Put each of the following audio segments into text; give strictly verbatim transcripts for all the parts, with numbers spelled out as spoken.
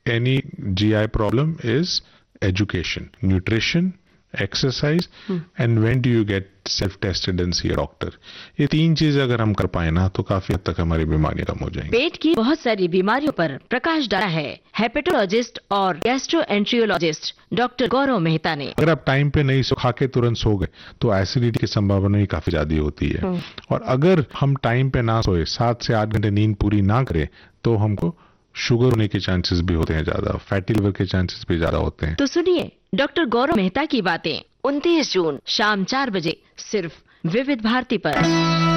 any G I problem is education, nutrition, exercise, hmm. and when do you get self-tested and see a doctor. ये तीन चीज अगर हम कर पाए ना तो काफी हद तक हमारी बीमारियां कम हो जाएंगी। पेट की बहुत सारी बीमारियों पर प्रकाश डाला है हेपेटोलॉजिस्ट और गैस्ट्रोएंट्रियोलॉजिस्ट डॉक्टर गौरव मेहता ने। अगर आप टाइम पे नहीं सो खा के तुरंत सो गए तो एसिडिटी की संभावना भी काफी ज्यादा होती है। hmm. और अगर हम टाइम पे ना सोए, सात से आठ घंटे नींद पूरी ना करें, तो हमको शुगर होने के चांसेस भी होते हैं ज्यादा, फैटी लिवर के चांसेस भी ज्यादा होते हैं। तो सुनिए डॉक्टर गौरव मेहता की बातें उनतीस जून शाम चार बजे सिर्फ विविध भारती पर।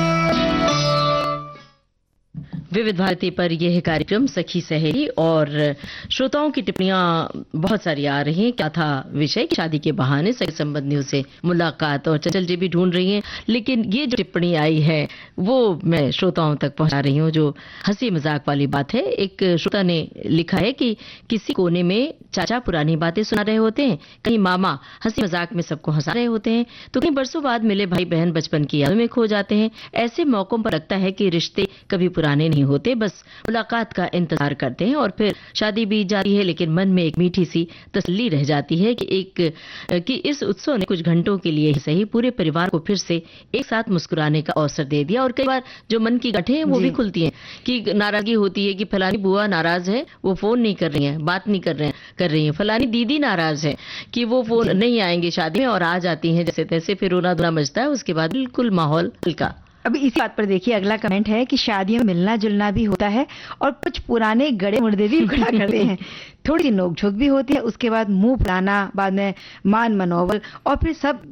विविध भारती पर यह है कार्यक्रम सखी सहेली और श्रोताओं की टिप्पणियां बहुत सारी आ रही हैं। क्या था विषय? शादी के बहाने सगे संबंधियों से मुलाकात, और चंचल जी भी ढूंढ रही हैं। लेकिन ये जो टिप्पणी आई है वो मैं श्रोताओं तक पहुंचा रही हूं, जो हंसी मजाक वाली बात है। एक श्रोता ने लिखा है कि किसी कोने में चाचा पुरानी बातें सुना रहे होते हैं, कहीं मामा हंसी मजाक में सबको हंसा रहे होते हैं, तो कहीं बरसों बाद मिले भाई बहन बचपन की यादों में खो जाते हैं। ऐसे मौकों पर लगता है कि रिश्ते कभी पुराने नहीं होते, बस मुलाकात का इंतजार करते हैं और फिर शादी बीत जाती है, लेकिन मन में एक मीठी सी तसल्ली रह जाती है कि एक कि इस उत्सव ने कुछ घंटों के लिए ही सही पूरे परिवार को फिर से एक साथ मुस्कुराने का अवसर दे दिया। और कई बार जो मन की गांठें हैं वो भी खुलती हैं कि नाराजगी होती है कि फलानी बुआ नाराज है, वो फोन नहीं कर रही है, बात नहीं कर रहे हैं कर रही है फलानी दीदी नाराज है कि वो फोन नहीं आएंगे शादी में, और आ जाती हैं जैसे तैसे, फिर रोना धोना मचता है, उसके बाद बिल्कुल माहौल हल्का। अभी इसी बात पर देखिए अगला कमेंट है कि शादियों में मिलना जुलना भी होता है और कुछ पुराने गड़े मुर्दे भी उखड़ा करते हैं, थोड़ी सी नोकझोंक भी होती है, उसके बाद मुंह फुलाना, बाद में मान मनोवल, और फिर सब